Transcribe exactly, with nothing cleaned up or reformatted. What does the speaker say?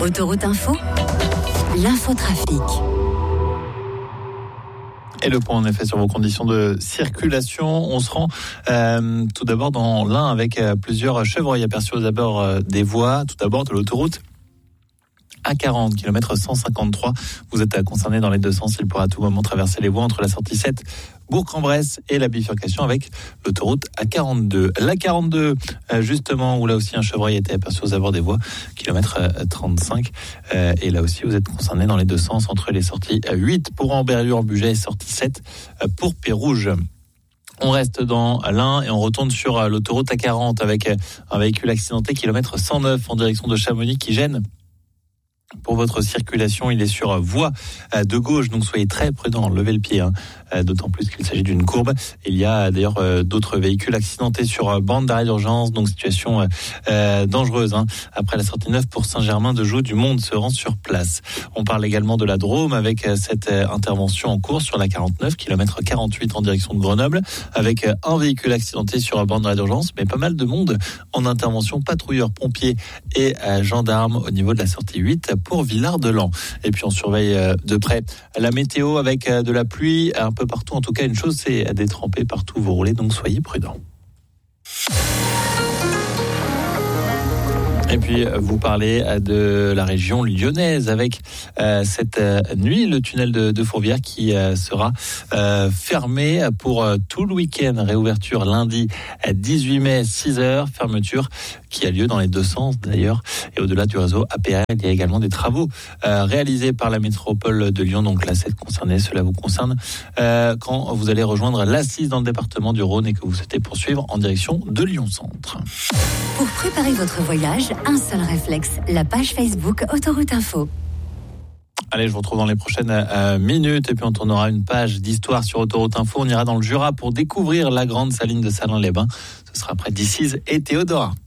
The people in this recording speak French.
Autoroute Info, l'infotrafic. Et le point en effet sur vos conditions de circulation. On se rend euh, tout d'abord dans l'Ain avec euh, plusieurs chevreuils aperçus aux abords euh, des voies. Tout d'abord de l'autoroute A quarante, kilomètre cent cinquante-trois. Vous êtes concerné dans les deux sens. Il pourra à tout moment traverser les voies entre la sortie sept, Bourg-en-Bresse, et la bifurcation avec l'autoroute A quarante-deux. L'A quarante-deux, justement, où là aussi un chevreuil était aperçu aux abords des voies, kilomètre trente-cinq. Et là aussi, vous êtes concerné dans les deux sens entre les sorties huit pour Ambérieu-Buget et sortie sept pour Pérouge. On reste dans l'Ain et on retourne sur l'autoroute A quarante avec un véhicule accidenté, kilomètre cent neuf en direction de Chamonix qui gêne pour votre circulation. Il est sur voie de gauche, donc soyez très prudents, levez le pied, hein. D'autant plus qu'il s'agit d'une courbe. Il y a d'ailleurs euh, d'autres véhicules accidentés sur bande d'arrêt d'urgence, donc situation euh, dangereuse, hein. Après la sortie neuf pour Saint-Germain-de-Joux, du monde se rend sur place. On parle également de la Drôme avec cette intervention en cours sur la quarante-neuf, kilomètre quarante-huit en direction de Grenoble, avec un véhicule accidenté sur bande d'arrêt d'urgence, mais pas mal de monde en intervention, patrouilleurs, pompiers et euh, gendarmes au niveau de la sortie huit pour Villard-de-Lans. Et puis on surveille de près la météo avec de la pluie un peu partout. En tout cas, une chose, c'est détremper partout où vous roulez, donc soyez prudents. Et puis, vous parlez de la région lyonnaise avec euh, cette euh, nuit, le tunnel de, de Fourvière qui euh, sera euh, fermé pour euh, tout le week-end. Réouverture lundi à dix-huit mai, six heures. Fermeture qui a lieu dans les deux sens d'ailleurs. Et au-delà du réseau A P R, il y a également des travaux euh, réalisés par la métropole de Lyon. Donc là, c'est concerné, cela vous concerne euh, quand vous allez rejoindre l'A six dans le département du Rhône et que vous souhaitez poursuivre en direction de Lyon-Centre. Pour préparer votre voyage, un seul réflexe, la page Facebook Autoroute Info. Allez, je vous retrouve dans les prochaines euh, minutes et puis on tournera une page d'histoire sur Autoroute Info. On ira dans le Jura pour découvrir la grande saline de Salins-les-Bains. Ce sera près d'Issize et Théodora.